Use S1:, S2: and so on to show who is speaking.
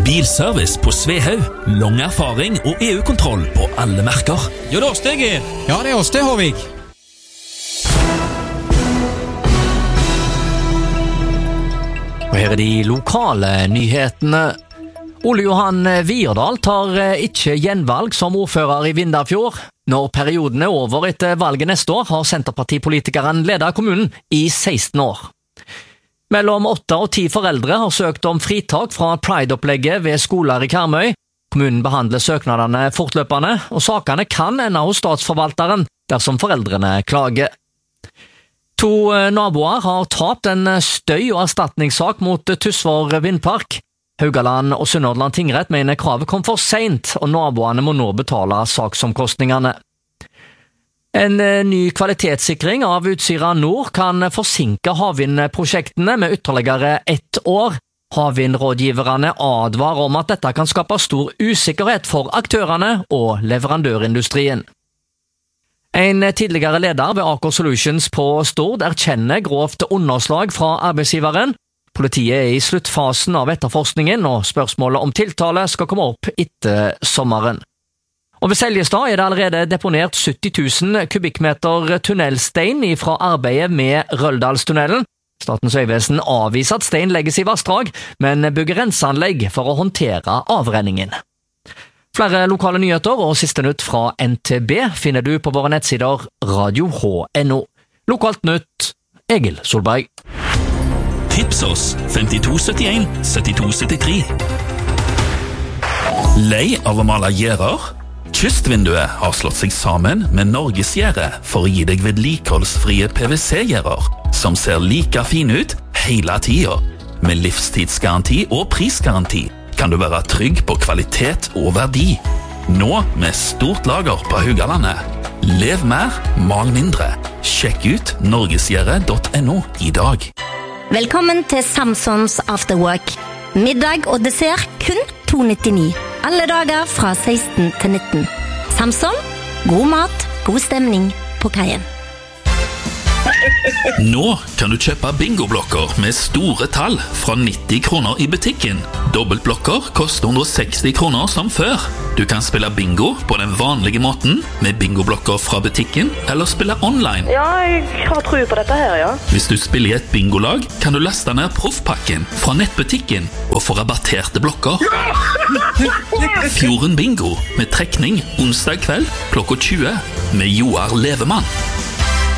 S1: Bilservice på Svehaug. Lang erfaring og EU-kontroll på alle merker.
S2: Jo, det er oss det, Geir.
S3: Ja, det er oss det, Håvig.
S4: Og her er de lokale nyhetene. Ole Johan Vierdal tar ikke gjenvalg som ordfører i Vindafjord. Når perioden er over etter valget neste år, har Senterpartipolitikeren ledet kommunen i 16 år. Mellom 8 og 10 foreldre har søkt om fritak fra Pride-opplegget ved skoler i Karmøy. Kommunen behandler søknadene fortløpende, og sakene kan ende hos statsforvalteren dersom foreldrene klager. 2 naboer har tapt en støy- og erstatningssak mot Tysvær Vindpark. Haugaland og Sunnhordland tingrett mener kravet kom for sent, og naboene må nå betale saksomkostningene. En ny kvalitetssikring av Utsira Nord kan forsinke havvindprosjektene med ytterligere 1 år. Havvindrådgiverne advarer om at dette kan skape stor usikkerhet for aktørene og leverandørindustrien. En tidligere leder ved Aker Solutions på Stord erkjenner grovt underslag fra arbeidsgiveren. Politiet er i sluttfasen av etterforskningen, og spørsmålet om tiltale skal komme opp etter sommeren. Og ved Seljestad er det allerede deponert 70 000 kubikkmeter tunnelstein fra arbeidet med Røldalstunnelen. Statens vegvesen avviser at stein legges i vassdrag, men bygger renseanlegg for å håndtere avrenningen. Flere lokale nyheter og siste nytt fra NTB finner du på våre nettsider radio.no. Lokalt nytt, Egil Solberg.
S1: Tips oss 5271 7273. Lei av å male gjerder? Kystvinduet har slått seg sammen med Norgesgjerde for å gi deg vedlikeholdsfrie PVC-gjerder som ser like fine ut hele tiden. Med livstidsgaranti og prisgaranti kan du være trygg på kvalitet og verdi. Nå med stort lager på Haugalandet. Lev mer, mal mindre. Sjekk ut norgesgjerde.no i dag.
S5: Velkommen til Samsons Afterwork. Middag og dessert kun 2,99. Alle dager fra 16 til 19. Samson, god mat, god stemning på kajen.
S1: Nå kan du kjøpe bingoblokker med store tall fra 90 kroner i butikken. Dobbeltblokker koster 160 kroner som før. Du kan spille bingo på den vanlige måten med bingoblokker fra butikken, eller spille online.
S6: Ja, jeg har tro på dette her, ja.
S1: Hvis du spiller i et bingolag, kan du laste ned proffpakken fra nettbutikken og få rabatterte blokker. Fjorden Bingo med trekning onsdag kveld klokka 20 med Joar Levemann.